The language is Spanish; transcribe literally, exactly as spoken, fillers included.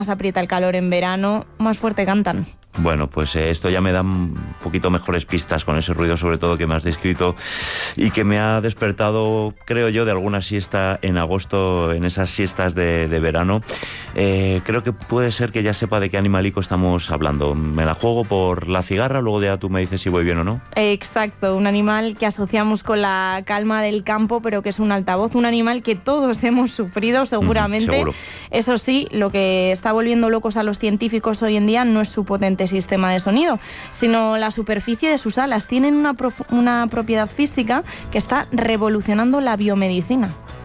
más aprieta el calor en verano, más fuerte cantan. Bueno, pues eh, esto ya me da un poquito mejores pistas con ese ruido, sobre todo que me has descrito y que me ha despertado, creo yo, de alguna siesta en agosto, en esas siestas de, de verano. Eh, creo que puede ser que ya sepa de qué animalico estamos hablando. Me la juego por la cigarra, luego ya tú me dices si voy bien o no. Exacto, un animal que asociamos con la calma del campo, pero que es un altavoz, un animal que todos hemos sufrido seguramente. Mm, seguro. Eso sí, lo que está volviendo locos a los científicos hoy en día no es su potente sistema de sonido, sino la superficie de sus alas. Tienen una, prof- una propiedad física que está revolucionando la biomedicina.